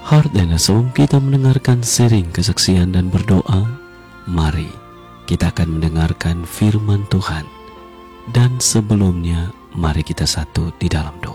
Dan sebelum kita mendengarkan sharing kesaksian dan berdoa, mari kita akan mendengarkan firman Tuhan. Dan sebelumnya, mari kita satu di dalam doa.